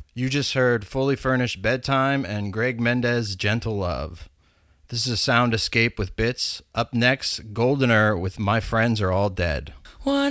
You just heard Fully Furnished Bedtime and Greg Mendez Gentle Love. This is a Sound Escape with Bits. Up next, Goldener with My Friends Are All Dead. What